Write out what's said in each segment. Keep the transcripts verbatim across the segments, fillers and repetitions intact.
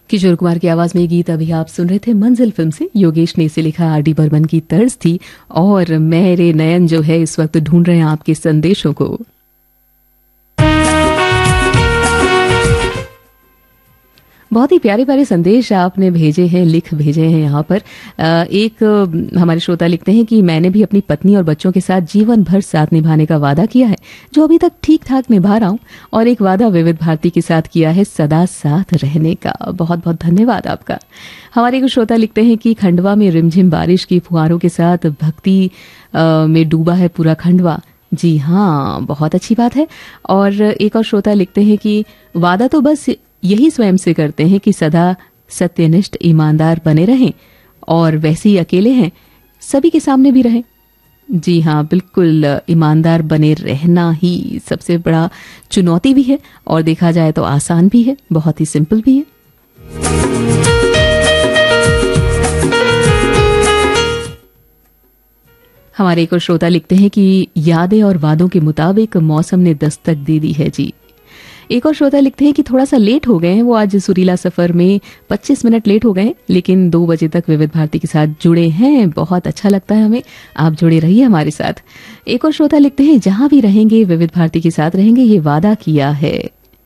किशोर कुमार की आवाज में ये गीत अभी आप सुन रहे थे मंजिल फिल्म से। योगेश ने इसे लिखा, आर डी बर्मन की तर्ज थी। और मेरे नयन जो है इस वक्त ढूंढ रहे हैं आपके संदेशों को। बहुत ही प्यारे प्यारे संदेश आपने भेजे हैं, लिख भेजे हैं यहाँ पर। एक हमारे श्रोता लिखते हैं कि मैंने भी अपनी पत्नी और बच्चों के साथ जीवन भर साथ निभाने का वादा किया है, जो अभी तक ठीक ठाक निभा रहा हूँ। और एक वादा विविध भारती के साथ किया है, सदा साथ रहने का। बहुत बहुत धन्यवाद आपका। हमारे एक श्रोता लिखते हैं कि खंडवा में रिमझिम बारिश की फुहारों के साथ भक्ति में डूबा है पूरा खंडवा। जी हाँ, बहुत अच्छी बात है। और एक और श्रोता लिखते हैं कि वादा तो बस यही स्वयं से करते हैं कि सदा सत्यनिष्ठ ईमानदार बने रहें, और वैसे ही अकेले हैं सभी के सामने भी रहें। जी हाँ, बिल्कुल, ईमानदार बने रहना ही सबसे बड़ा चुनौती भी है, और देखा जाए तो आसान भी है, बहुत ही सिंपल भी है। हमारे एक और श्रोता लिखते हैं कि यादें और वादों के मुताबिक मौसम ने दस्तक दे दी है। जी, एक और श्रोता लिखते हैं कि थोड़ा सा लेट हो गए हैं, वो आज सुरीला सफर में पच्चीस मिनट लेट हो गए हैं, लेकिन दो बजे तक विविध भारती के साथ जुड़े हैं। बहुत अच्छा लगता है हमें, आप जुड़े रहिए हमारे साथ। एक और श्रोता लिखते हैं, जहां भी रहेंगे विविध भारती के साथ रहेंगे, ये वादा किया है।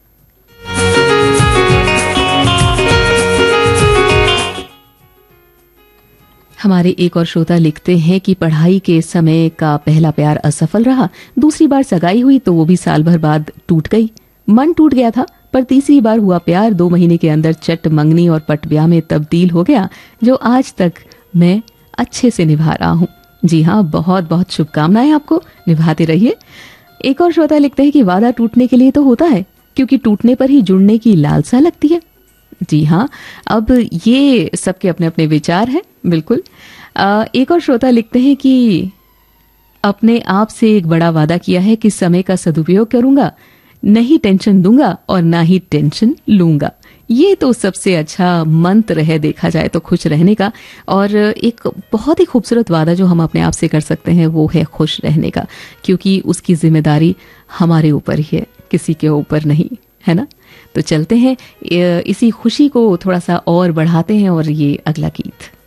हमारे एक और श्रोता लिखते हैं कि पढ़ाई के समय का पहला प्यार असफल रहा, दूसरी बार सगाई हुई तो वो भी साल भर बाद टूट गई। मन टूट गया था, पर तीसरी बार हुआ प्यार, दो महीने के अंदर चट मंगनी और पटब्याह में तब्दील हो गया, जो आज तक मैं अच्छे से निभा रहा हूँ। जी हाँ, बहुत बहुत शुभकामनाएं आपको, निभाते रहिए। एक और श्रोता लिखते हैं कि वादा टूटने के लिए तो होता है, क्योंकि टूटने पर ही जुड़ने की लालसा लगती है। जी हाँ, अब ये सबके अपने अपने विचार हैं, बिल्कुल। आ, एक और श्रोता लिखते हैं कि अपने आप से एक बड़ा वादा किया है कि समय का सदुपयोग करूंगा, नहीं टेंशन दूंगा और ना ही टेंशन लूंगा। ये तो सबसे अच्छा मंत्र है देखा जाए तो खुश रहने का। और एक बहुत ही खूबसूरत वादा जो हम अपने आप से कर सकते हैं वो है खुश रहने का, क्योंकि उसकी जिम्मेदारी हमारे ऊपर ही है, किसी के ऊपर नहीं, है ना। तो चलते हैं, इसी खुशी को थोड़ा सा और बढ़ाते हैं, और ये अगला गीत।